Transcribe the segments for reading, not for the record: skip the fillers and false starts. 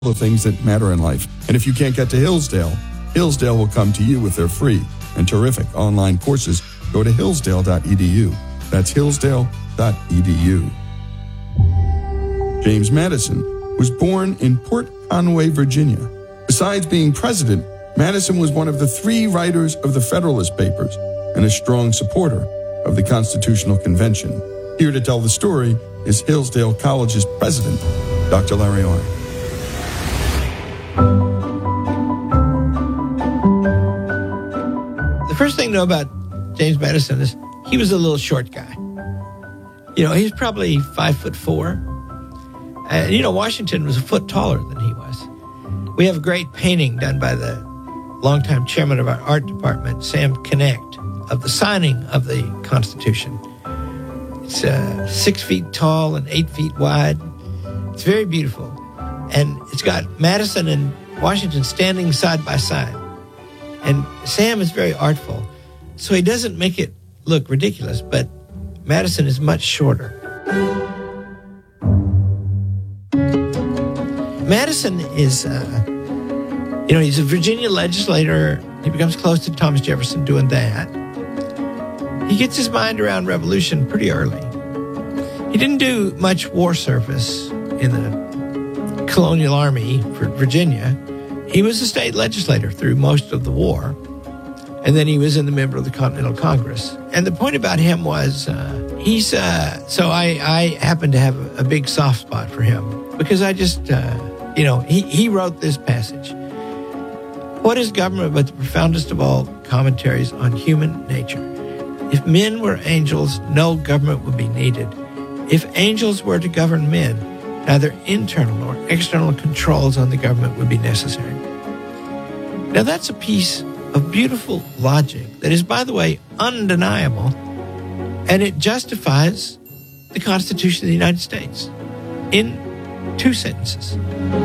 the things that matter in life. And if you can't get to Hillsdale, Hillsdale will come to you with their free and terrific online courses. Go to hillsdale.edu. That's hillsdale.edu. James Madison was born in Port Conway, Virginia. Besides being president, Madison was one of the 3 writers of the Federalist Papers and a strong supporter of the Constitutional Convention. Here to tell the story is Hillsdale College's president, Dr. Larry Arnn. The first thing to know about James Madison is he was a little short guy. He's probably 5'4". Washington was a foot taller than he was. We have a great painting done by the longtime chairman of our art department, Sam Connect, of the signing of the Constitution. It's 6 feet tall and 8 feet wide. It's very beautiful. And it's got Madison and Washington standing side by side. And Sam is very artful, so he doesn't make it look ridiculous, but Madison is much shorter. Madison is, he's a Virginia legislator. He becomes close to Thomas Jefferson doing that. He gets his mind around revolution pretty early. He didn't do much war service in the colonial army for Virginia. He was a state legislator through most of the war, and then he was a member of the Continental Congress. And the point about him was I happen to have a big soft spot for him because I just, he wrote this passage. What is government but the profoundest of all commentaries on human nature? If men were angels, no government would be needed. If angels were to govern men, neither internal nor external controls on the government would be necessary. Now that's a piece of beautiful logic that is, by the way, undeniable, and it justifies the Constitution of the United States in 2 sentences.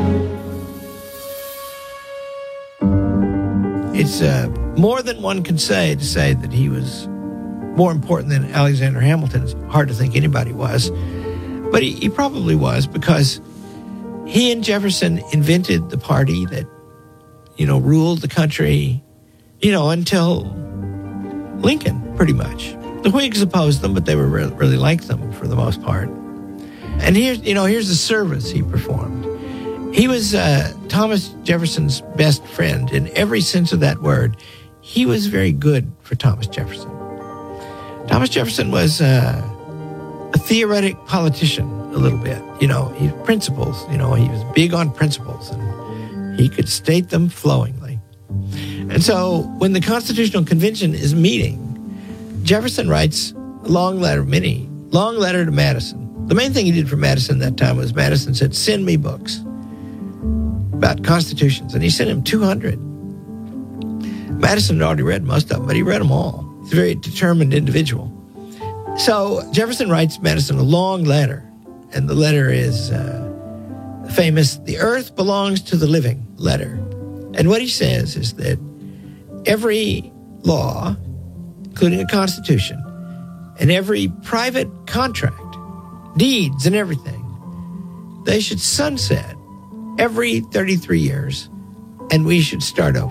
It's more than one can say to say that he was more important than Alexander Hamilton. It's hard to think anybody was. But he probably was, because he and Jefferson invented the party that, ruled the country, until Lincoln, pretty much. The Whigs opposed them, but they were really liked them for the most part. And here's the service he performed. He was Thomas Jefferson's best friend in every sense of that word. He was very good for Thomas Jefferson. Thomas Jefferson was a theoretic politician a little bit. He principles. He was big on principles, and he could state them flowingly. And so when the Constitutional Convention is meeting, Jefferson writes a long letter to Madison. The main thing he did for Madison that time was Madison said, send me books about constitutions. And he sent him 200. Madison had already read most of them, but he read them all. He's a very determined individual. So Jefferson writes Madison a long letter, and the letter is famous, "The earth belongs to the living" letter. And what he says is that every law, including a constitution, and every private contract, deeds and everything, they should sunset every 33 years, and we should start over.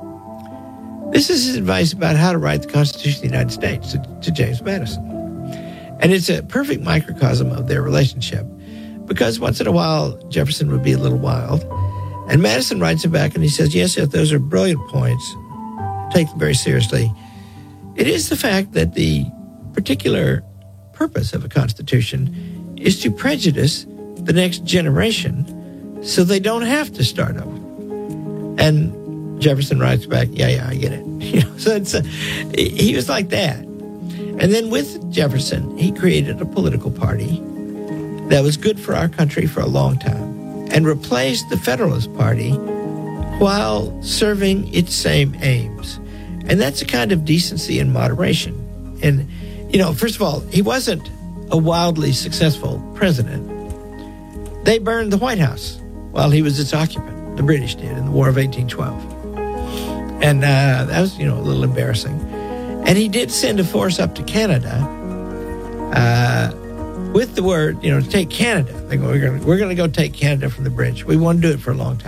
This is his advice about how to write the Constitution of the United States to James Madison. And it's a perfect microcosm of their relationship, because once in a while, Jefferson would be a little wild, and Madison writes him back and he says, yes, those are brilliant points. Take them very seriously. It is the fact that the particular purpose of a constitution is to prejudice the next generation so they don't have to start over. And Jefferson writes back, yeah, I get it. So he was like that. And then with Jefferson, he created a political party that was good for our country for a long time and replaced the Federalist Party while serving its same aims. And that's a kind of decency and moderation. And, first of all, he wasn't a wildly successful president. They burned the White House while he was its occupant. The British did in the War of 1812. And that was, a little embarrassing. And he did send a force up to Canada with the word, to take Canada. They go, we're going to go take Canada from the British. We want to do it for a long time.